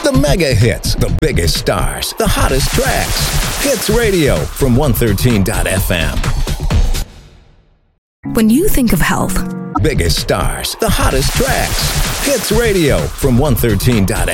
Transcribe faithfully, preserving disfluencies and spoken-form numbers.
The mega hits, the biggest stars, the hottest tracks. Hits Radio from one thirteen dot f m. When you think of health, biggest stars, the hottest tracks. Hits Radio from one thirteen dot